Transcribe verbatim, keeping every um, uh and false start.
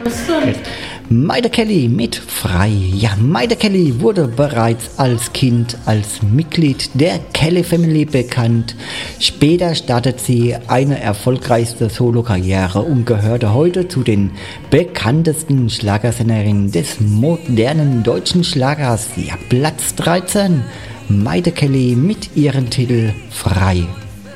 Maida Kelly mit Frei. Ja, Maida Kelly wurde bereits als Kind als Mitglied der Kelly Family bekannt. Später startet sie eine erfolgreichste Solo-Karriere und gehörte heute zu den bekanntesten Schlagersängerinnen des modernen deutschen Schlagers. Ja, Platz dreizehn. Maida Kelly mit ihrem Titel Frei.